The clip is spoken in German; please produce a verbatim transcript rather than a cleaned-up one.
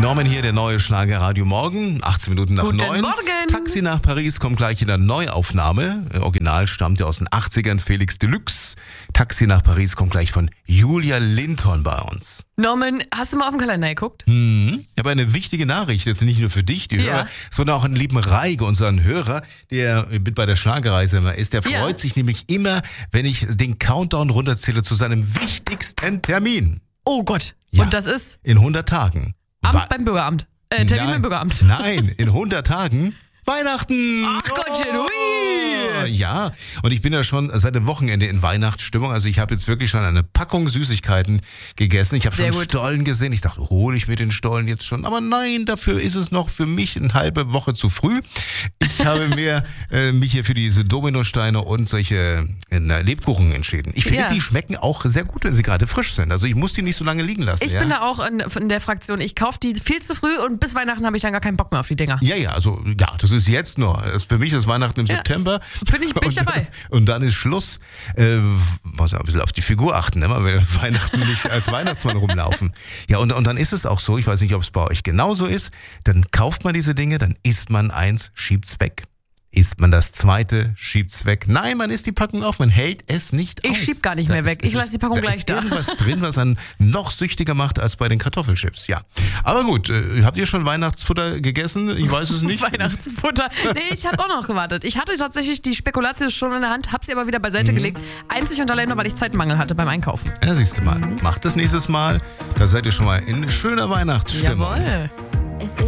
Norman hier, der neue Schlager Radio Morgen, achtzehn Minuten nach Guten neun. Morgen. Taxi nach Paris kommt gleich in der Neuaufnahme. Original stammt ja aus den achtzigern, Felix Deluxe. Taxi nach Paris kommt gleich von Julia Linton bei uns. Norman, hast du mal auf den Kalender geguckt? Hm, ich habe eine wichtige Nachricht, jetzt nicht nur für dich, die Ja. Hörer, sondern auch einen lieben Reige, unseren Hörer, der mit bei der Schlagerreise immer ist. Der Ja. freut sich nämlich immer, wenn ich den Countdown runterzähle zu seinem wichtigsten Termin. Oh Gott. Ja. Und das ist In hundert Tagen. Amt Wa- beim Bürgeramt. Äh, Termin Nein. beim Bürgeramt. Nein, in hundert Tagen Weihnachten. Ach Gottchen, hui. Ja, und ich bin ja schon seit dem Wochenende in Weihnachtsstimmung. Also ich habe jetzt wirklich schon eine Packung Süßigkeiten gegessen. Ich habe Sehr schon gut. Stollen gesehen. Ich dachte, hole ich mir den Stollen jetzt schon. Aber nein, dafür ist es noch für mich eine halbe Woche zu früh. Ich habe mir äh, mich hier für diese Dominosteine und solche äh, Lebkuchen entschieden. Ich finde, Ja. die schmecken auch sehr gut, wenn sie gerade frisch sind. Also ich muss die nicht so lange liegen lassen. Ich ja? bin da auch in, in der Fraktion. Ich kaufe die viel zu früh und bis Weihnachten habe ich dann gar keinen Bock mehr auf die Dinger. Ja, ja, also ja, das ist jetzt nur. Das- Für mich ist Weihnachten im Ja. September. Finde ich- bin ich und, dabei. Und dann ist Schluss. Äh, muss ja ein bisschen auf die Figur achten, immer wenn Weihnachten nicht als Weihnachtsmann rumlaufen. Ja, und, und dann ist es auch so, ich weiß nicht, ob es bei euch genauso ist, dann kauft man diese Dinge, dann isst man eins, schiebt's weg. Isst man das zweite, schiebt's weg. Nein, man isst die Packung auf, man hält es nicht Ich aus. schieb gar nicht Da mehr weg. ist- Ich es lasse die Packung da gleich ist da. irgendwas drin, was einen noch süchtiger macht als bei den Kartoffelchips, ja. Aber gut, äh, habt ihr schon Weihnachtsfutter gegessen? Ich weiß es nicht. Weihnachtsfutter. Nee, ich habe auch noch gewartet. Ich hatte tatsächlich die Spekulatius schon in der Hand, habe sie aber wieder Mhm. beiseite gelegt. Einzig und allein nur, weil ich Zeitmangel hatte beim Einkaufen. Ja, siehst du mal. Macht das nächstes Mal. Da seid ihr schon mal in schöner Weihnachtsstimmung. Jawohl.